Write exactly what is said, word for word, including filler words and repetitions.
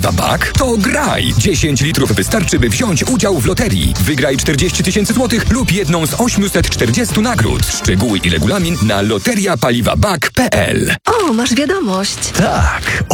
paliwa B A K? To graj! dziesięć litrów wystarczy, by wziąć udział w loterii. Wygraj czterdzieści tysięcy złotych lub jedną z osiemset czterdziestu nagród. Szczegóły i regulamin na loteria paliwa b a k kropka p l. O, masz wiadomość. Tak.